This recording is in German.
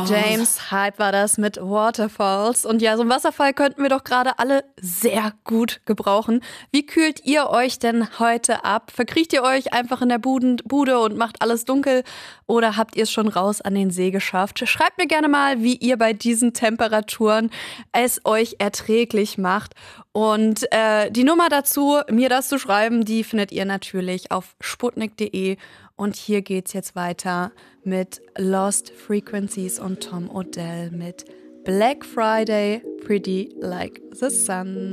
James Hype war das mit Waterfalls. Und ja, so einen Wasserfall könnten wir doch gerade alle sehr gut gebrauchen. Wie kühlt ihr euch denn heute ab? Verkriecht ihr euch einfach in der Bude und macht alles dunkel? Oder habt ihr es schon raus an den See geschafft? Schreibt mir gerne mal, wie ihr bei diesen Temperaturen es euch erträglich macht. Und die Nummer dazu, mir das zu schreiben, die findet ihr natürlich auf sputnik.de. Und hier geht's jetzt weiter mit Lost Frequencies und Tom Odell mit Black Friday, Pretty Like the Sun.